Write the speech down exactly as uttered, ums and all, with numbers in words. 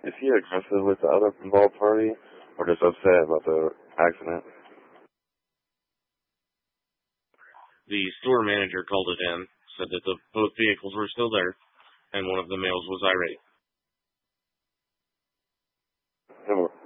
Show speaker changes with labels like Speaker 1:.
Speaker 1: Is he aggressive with the other involved party, or just upset about the accident?
Speaker 2: The store manager called it in, said that the, both vehicles were still there, and one of the males was irate.
Speaker 1: No more.